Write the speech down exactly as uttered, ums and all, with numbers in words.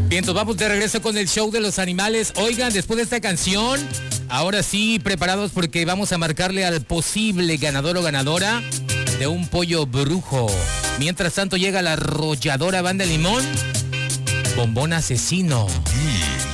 Bien, entonces vamos de regreso con el show de los animales. Oigan, después de esta canción, ahora sí, preparados porque vamos a marcarle al posible ganador o ganadora de un pollo brujo. Mientras tanto llega la arrolladora Banda Limón, Bombón Asesino.